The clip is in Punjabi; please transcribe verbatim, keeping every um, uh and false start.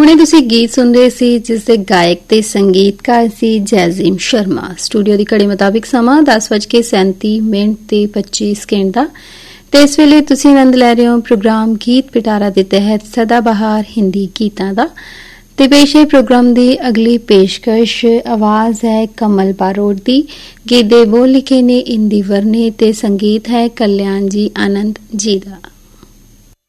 ਹੁਣੇ ਤੁਸੀਂ ਗੀਤ ਸੁਣਦੇ ਸੀ ਜਿਸ ਦੇ ਗਾਇਕ ਤੇ ਸੰਗੀਤਕਾਰ ਸੀ ਜੈਜ਼ੀਮ ਸ਼ਰਮਾ। ਸਟੂਡੀਓ ਦੀ ਘੜੀ ਮੁਤਾਬਿਕ ਸਮਾਂ ਦਸ ਵੱਜ ਕੇ ਸੈਂਤੀ ਮਿੰਟ ਤੇ ਪੱਚੀ ਸਕਿੰਟ ਦਾ ਤੇ ਇਸ ਵੇਲੇ ਤੁਸੀਂ ਆਨੰਦ ਲੈ ਰਹੇ ਹੋ ਪ੍ਰੋਗਰਾਮ ਗੀਤ ਪਿਟਾਰਾ ਦੇ ਤਹਿਤ ਸਦਾ ਬਹਾਰ ਹਿੰਦੀ ਗੀਤਾਂ ਦਾ। ਤੇ ਪੇਸ਼ ਹੈ ਪ੍ਰੋਗਰਾਮ ਦੀ ਅਗਲੀ ਪੇਸ਼ਕਸ਼। ਆਵਾਜ਼ ਹੈ ਕਮਲ ਬਾਰੋੜ ਦੀ। ਗੀਤ ਦੇ ਬੋਲ ਲਿਖੇ ਨੇ ਇੰਦੀ ਵਰਨੇ ਤੇ ਸੰਗੀਤ ਹੈ ਕਲਿਆਣ ਜੀ ਆਨੰਦ ਜੀ ਦਾ।